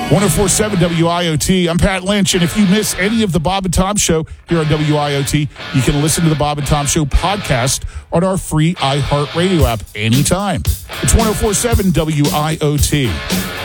1047 WIOT. I'm Pat Lynch, and if you miss any of the Bob and Tom Show here on WIOT, you can listen to the Bob and Tom Show podcast on our free iHeartRadio app anytime. It's 1047 WIOT.